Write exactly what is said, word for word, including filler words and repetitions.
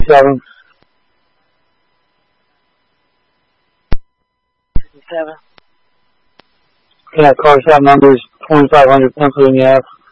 fifty-seven. fifty-seven. Yeah, car shop number is twenty-five hundred Pennsylvania Ave.